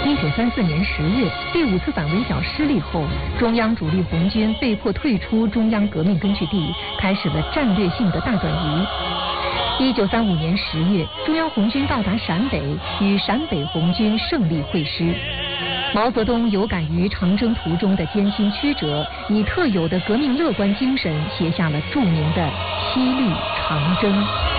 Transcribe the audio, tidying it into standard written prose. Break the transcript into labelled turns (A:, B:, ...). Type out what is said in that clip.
A: 1934年10月，第5次反围剿失利后，中央主力红军被迫退出中央革命根据地，开始了战略性的大转移。1935年10月，中央红军到达陕北，与陕北红军胜利会师。毛泽东有感于长征途中的艰辛曲折，以特有的革命乐观精神，写下了著名的《七律长征》。